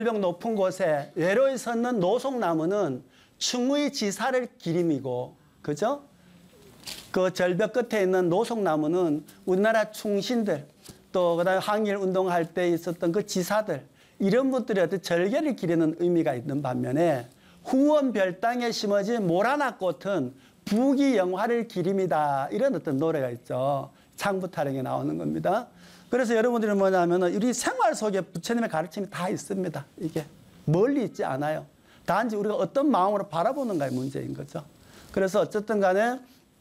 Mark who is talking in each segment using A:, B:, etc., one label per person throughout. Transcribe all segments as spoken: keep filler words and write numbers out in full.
A: 절벽 높은 곳에 외로이 섰는 노송나무는 충의 지사를 기림이고, 그죠? 그 절벽 끝에 있는 노송나무는 우리나라 충신들, 또 그다음에 항일 운동할 때 있었던 그 지사들, 이런 분들의 어떤 절개를 기리는 의미가 있는 반면에 후원 별당에 심어진 모라나 꽃은 부귀 영화를 기림이다, 이런 어떤 노래가 있죠. 창부타령에 나오는 겁니다. 그래서 여러분들이 뭐냐면 우리 생활 속에 부처님의 가르침이 다 있습니다. 이게 멀리 있지 않아요. 단지 우리가 어떤 마음으로 바라보는가의 문제인 거죠. 그래서 어쨌든 간에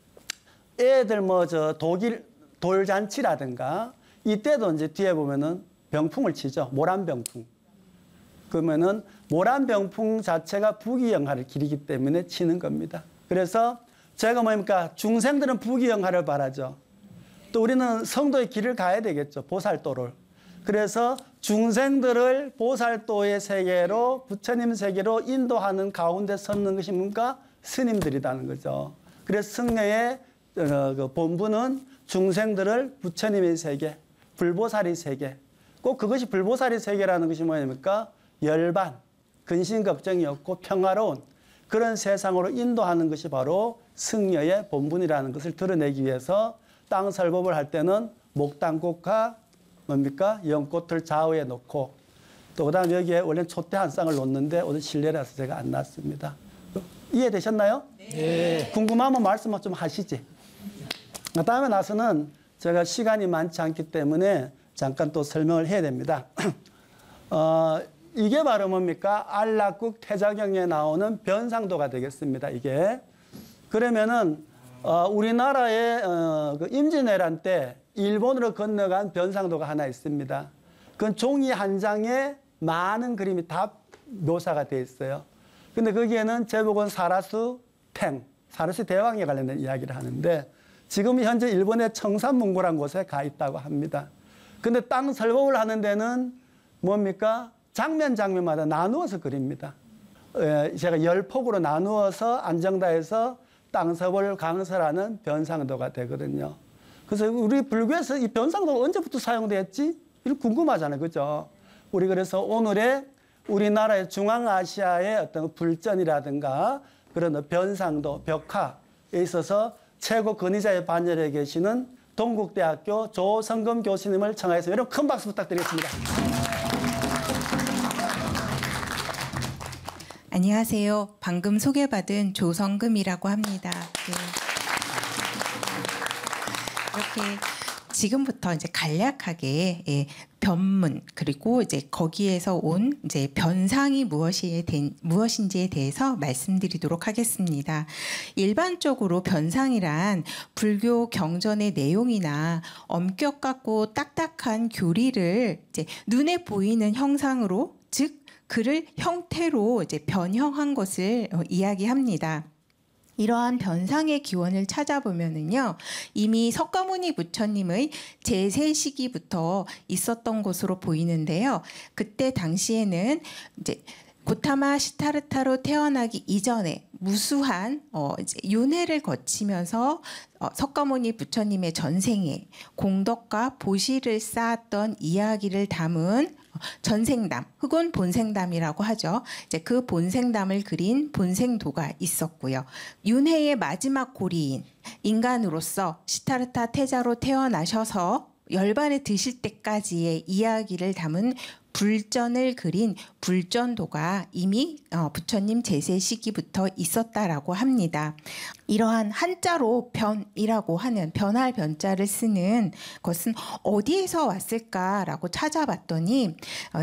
A: 애들 뭐 저 독일 돌잔치라든가 이때도 이제 뒤에 보면은 병풍을 치죠. 모란병풍. 그러면은 모란병풍 자체가 부귀영화를 기리기 때문에 치는 겁니다. 그래서 제가 뭡니까? 중생들은 부귀영화를 바라죠. 또 우리는 성도의 길을 가야 되겠죠. 보살도를. 그래서 중생들을 보살도의 세계로, 부처님 세계로 인도하는 가운데 섰는 것이 뭔가 스님들이라는 거죠. 그래서 승려의 그 본부는 중생들을 부처님의 세계, 불보살이 세계, 꼭 그것이 불보살이 세계라는 것이 뭐냐니까 열반, 근심 걱정이 없고 평화로운 그런 세상으로 인도하는 것이 바로 승려의 본분이라는 것을 드러내기 위해서 땅 설법을 할 때는 목당꽃과 뭡니까? 연꽃을 좌우에 놓고, 또 그다음 여기에 원래 촛대 한 쌍을 놓는데 오늘 실내라서 제가 안 놨습니다. 이해되셨나요? 네. 궁금하면 말씀 좀 하시지. 그다음에 나서는 제가 시간이 많지 않기 때문에 잠깐 또 설명을 해야 됩니다. 어, 이게 바로 뭡니까? 안락국 태자경에 나오는 변상도가 되겠습니다. 이게. 그러면은 어, 우리나라의 어, 그 임진왜란 때 일본으로 건너간 변상도가 하나 있습니다. 그건 종이 한 장에 많은 그림이 다 묘사가 되어 있어요. 근데 거기에는 제목은 사라수 탱, 사라수 대왕에 관련된 이야기를 하는데 지금 현재 일본의 청산문고라는 곳에 가 있다고 합니다. 근데 땅 설법을 하는 데는 뭡니까? 장면 장면마다 나누어서 그립니다. 에, 제가 열 폭으로 나누어서 안정다에서 땅섭을 강설하는 변상도가 되거든요. 그래서 우리 불교에서 이 변상도가 언제부터 사용됐지? 이거 궁금하잖아요. 그죠? 우리 그래서 오늘의 우리나라의 중앙아시아의 어떤 불전이라든가 그런 변상도, 벽화에 있어서 최고 권위자의 반열에 계시는 동국대학교 조성금 교수님을 청하해서 여러분 큰 박수 부탁드리겠습니다.
B: 안녕하세요. 방금 소개받은 조성금이라고 합니다. 네. 이렇게 지금부터 이제 간략하게 예, 변문 그리고 이제 거기에서 온 이제 변상이 무엇이 된, 무엇인지에 대해서 말씀드리도록 하겠습니다. 일반적으로 변상이란 불교 경전의 내용이나 엄격하고 딱딱한 교리를 이제 눈에 보이는 형상으로, 즉 그를 형태로 이제 변형한 것을 어, 이야기합니다. 이러한 변상의 기원을 찾아보면은요, 이미 석가모니 부처님의 제세 시기부터 있었던 것으로 보이는데요. 그때 당시에는 이제 고타마 시타르타로 태어나기 이전에 무수한 어 이제 윤회를 거치면서 어 석가모니 부처님의 전생에 공덕과 보시를 쌓았던 이야기를 담은 전생담 혹은 본생담이라고 하죠. 이제 그 본생담을 그린 본생도가 있었고요. 윤회의 마지막 고리인 인간으로서 시타르타 태자로 태어나셔서 열반에 드실 때까지의 이야기를 담은 불전을 그린 불전도가 이미 부처님 제세 시기부터 있었다라고 합니다. 이러한 한자로 변이라고 하는 변할 변자를 쓰는 것은 어디에서 왔을까라고 찾아봤더니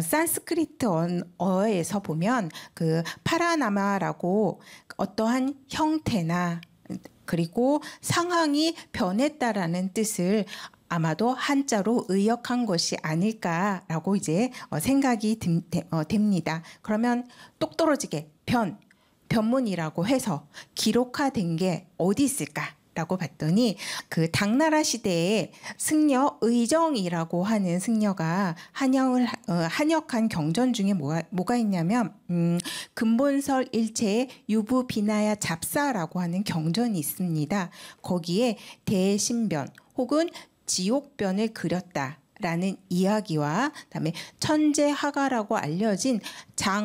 B: 산스크리트어에서 보면 그 파라나마라고 어떠한 형태나 그리고 상황이 변했다라는 뜻을 아마도 한자로 의역한 것이 아닐까라고 이제 생각이 됩니다. 그러면 똑떨어지게 변, 변문이라고 해서 기록화된 게 어디 있을까라고 봤더니 그 당나라 시대에 승려 의정이라고 하는 승려가 한역을 어, 한역한 경전 중에 뭐가, 뭐가 있냐면 음, 근본설 일체의 유부 비나야 잡사라고 하는 경전이 있습니다. 거기에 대신변 혹은 지옥변을 그렸다 라는 이야기와 그다음에 천재화가라고 알려진 장